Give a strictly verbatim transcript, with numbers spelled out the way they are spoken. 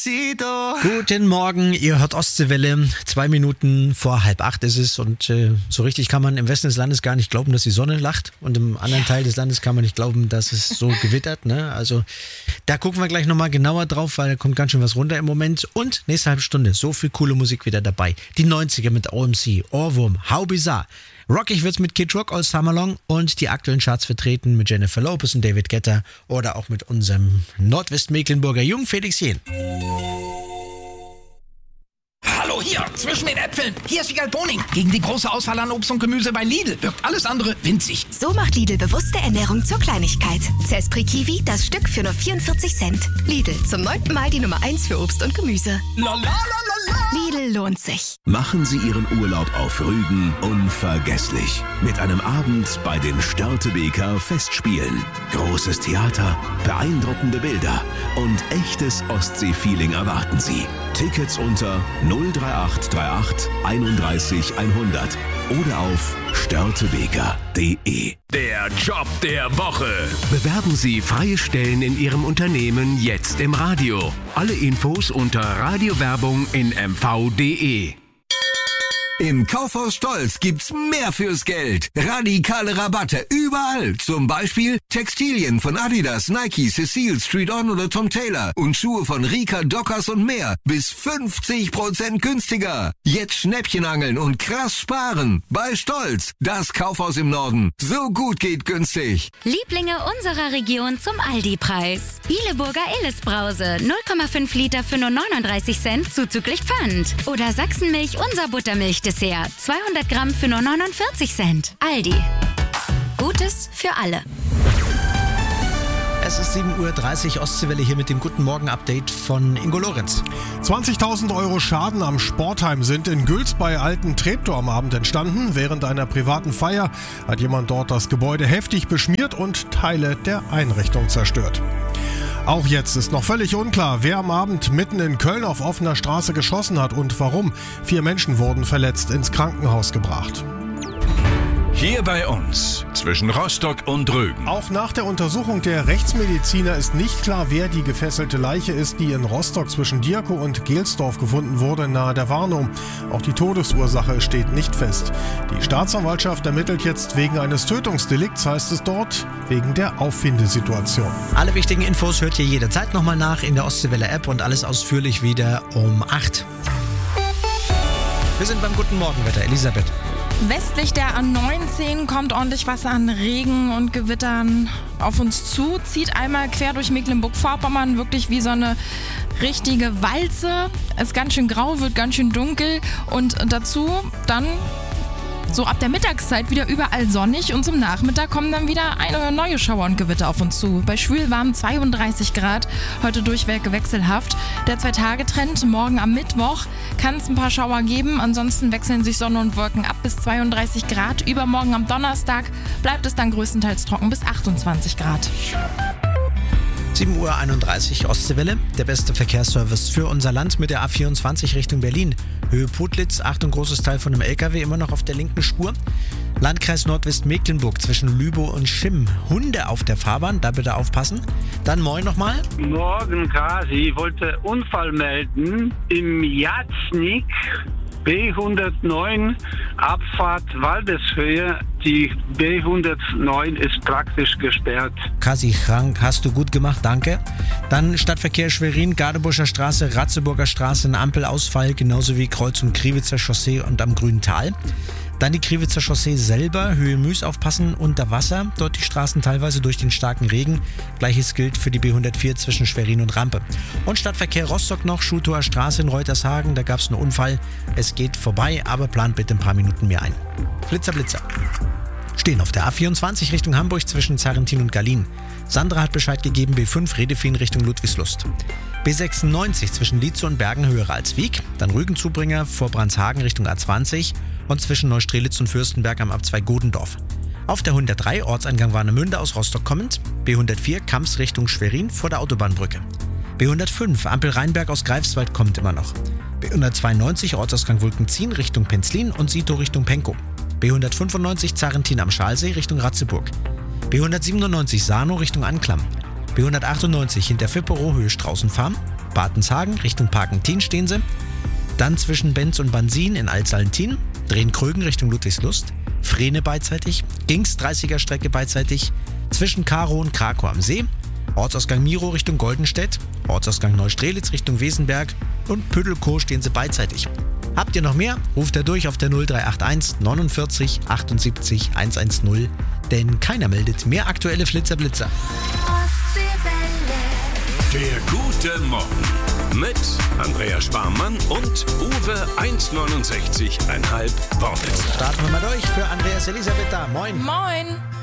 Guten Morgen, ihr hört Ostseewelle. Zwei Minuten vor halb acht ist es und äh, so richtig kann man im Westen des Landes gar nicht glauben, dass die Sonne lacht und im anderen Teil des Landes kann man nicht glauben, dass es so gewittert. Ne? Also da gucken wir gleich nochmal genauer drauf, weil da kommt ganz schön was runter im Moment. Und nächste halbe Stunde, so viel coole Musik wieder dabei. Die neunziger mit O M C, Ohrwurm, How Bizarre. Rockig wird's mit Kid Rock All Summer Long und die aktuellen Charts vertreten mit Jennifer Lopez und David Guetta oder auch mit unserem Nordwestmecklenburger Jung Felix Jähn. Hallo hier, zwischen den Äpfeln. Hier ist Wiegald Boning. Gegen die große Auswahl an Obst und Gemüse bei Lidl wirkt alles andere winzig. So macht Lidl bewusste Ernährung zur Kleinigkeit. Zespri Kiwi, das Stück für nur vierundvierzig Cent. Lidl, zum neunten Mal die Nummer eins für Obst und Gemüse. La, la, la, la, la. Lidl lohnt sich. Machen Sie Ihren Urlaub auf Rügen unvergesslich. Mit einem Abend bei den Störtebeker Festspielen. Großes Theater, beeindruckende Bilder und echtes Ostsee-Feeling erwarten Sie. Tickets unter null drei acht drei acht einunddreißig hundert oder auf störtebeker punkt de. Der Job der Woche. Bewerben Sie freie Stellen in Ihrem Unternehmen jetzt im Radio. Alle Infos unter Radiowerbung in m v punkt de. Im Kaufhaus Stolz gibt's mehr fürs Geld. Radikale Rabatte überall. Zum Beispiel Textilien von Adidas, Nike, Cecile, Street On oder Tom Taylor. Und Schuhe von Rika, Dockers und mehr. Bis fünfzig Prozent günstiger. Jetzt Schnäppchen angeln und krass sparen. Bei Stolz. Das Kaufhaus im Norden. So gut geht günstig. Lieblinge unserer Region zum Aldi-Preis. Ileburger Illes-Brause. null Komma fünf Liter für nur neununddreißig Cent zuzüglich Pfand. Oder Sachsenmilch, unser Buttermilch. Dessert, zweihundert Gramm für nur neunundvierzig Cent. Aldi. Gutes für alle. Es ist sieben Uhr dreißig, Ostseewelle hier mit dem Guten Morgen-Update von Ingo Lorenz. zwanzigtausend Euro Schaden am Sportheim sind in Gülz bei Alten Treptow am Abend entstanden. Während einer privaten Feier hat jemand dort das Gebäude heftig beschmiert und Teile der Einrichtung zerstört. Auch jetzt ist noch völlig unklar, wer am Abend mitten in Köln auf offener Straße geschossen hat und warum. Vier Menschen wurden verletzt ins Krankenhaus gebracht. Hier bei uns, zwischen Rostock und Rügen. Auch nach der Untersuchung der Rechtsmediziner ist nicht klar, wer die gefesselte Leiche ist, die in Rostock zwischen Dierkow und Gelsdorf gefunden wurde, nahe der Warnow. Auch die Todesursache steht nicht fest. Die Staatsanwaltschaft ermittelt jetzt wegen eines Tötungsdelikts, heißt es dort, wegen der Auffindesituation. Alle wichtigen Infos hört ihr jederzeit nochmal nach in der Ostseewelle-App und alles ausführlich wieder um acht. Wir sind beim Guten Morgenwetter. Elisabeth. Westlich der A neunzehn kommt ordentlich Wasser an Regen und Gewittern auf uns zu, zieht einmal quer durch Mecklenburg-Vorpommern, wirklich wie so eine richtige Walze. Es ist ganz schön grau, wird ganz schön dunkel und dazu dann so ab der Mittagszeit wieder überall sonnig und zum Nachmittag kommen dann wieder eine neue Schauer und Gewitter auf uns zu. Bei schwülwarmen zweiunddreißig Grad, heute durchweg wechselhaft. Der Zwei-Tage-Trend, morgen am Mittwoch kann es ein paar Schauer geben, ansonsten wechseln sich Sonne und Wolken ab bis zweiunddreißig Grad. Übermorgen am Donnerstag bleibt es dann größtenteils trocken bis achtundzwanzig Grad. sieben Uhr einunddreißig, Ostseewelle, der beste Verkehrsservice für unser Land mit der A vierundzwanzig Richtung Berlin. Höhe Putlitz, Achtung, großes Teil von einem L K W, immer noch auf der linken Spur. Landkreis Nordwestmecklenburg zwischen Lübow und Schimm. Hunde auf der Fahrbahn, da bitte aufpassen. Dann moin nochmal. Morgen, Kasi. Ich wollte Unfall melden im Jatznik. B hundertneun, Abfahrt Waldeshöhe. Die B hundertneun ist praktisch gesperrt. Kasi Krank, hast du gut gemacht, danke. Dann Stadtverkehr Schwerin, Gardebuscher Straße, Ratzeburger Straße, ein Ampelausfall, genauso wie Kreuz- und Kriwitzer Chaussee und am Grünen Tal. Dann die Kriwitzer Chaussee selber, Höhe Müs aufpassen, unter Wasser, dort die Straßen teilweise durch den starken Regen. Gleiches gilt für die B hundertvier zwischen Schwerin und Rampe. Und Stadtverkehr Rostock noch, Schutower Straße in Reutershagen, da gab es einen Unfall. Es geht vorbei, aber plant bitte ein paar Minuten mehr ein. Blitzer, Blitzer. Stehen auf der A vierundzwanzig Richtung Hamburg zwischen Zarrentin und Gallien. Sandra hat Bescheid gegeben, B fünf Redefin Richtung Ludwigslust. B sechsundneunzig zwischen Lietzow und Bergen höher als Wieg. Dann Rügenzubringer vor Brandshagen Richtung A zwanzig und zwischen Neustrelitz und Fürstenberg am A zwei Godendorf. Auf der hundertdrei Ortseingang Warnemünde aus Rostock kommend. B hundertvier Kamps Richtung Schwerin vor der Autobahnbrücke. B hundertfünf Ampel Rheinberg aus Greifswald kommt immer noch. B hundertzweiundneunzig Ortsausgang Wulkenzien Richtung Penzlin und Sito Richtung Penkow. B hundertfünfundneunzig Zarrentin am Schalsee Richtung Ratzeburg. B hundertsiebenundneunzig Sarnow Richtung Anklam. B hundertachtundneunzig Hinterfipperow Höhe Straußenfarm. Bartenshagen Richtung Parkentin stehen sie. Dann zwischen Benz und Bansin in Altsalentin. Drehen-Krögen Richtung Ludwigslust. Frehne beidseitig. Gings dreißiger Strecke beidseitig. Zwischen Karo und Krakow am See. Ortsausgang Miro Richtung Goldenstedt. Ortsausgang Neustrelitz Richtung Wesenberg. Und Püttelkow stehen sie beidseitig. Habt ihr noch mehr? Ruft er durch auf der null drei acht eins neunundvierzig achtundsiebzig hundertzehn. Denn keiner meldet mehr aktuelle Flitzer-Blitzer. Der gute Morgen mit Andreas Sparmann und Uwe eins neunundsechzig Komma fünf Wortwitz. Starten wir mal durch für Andreas Elisabeth da. Moin. Moin.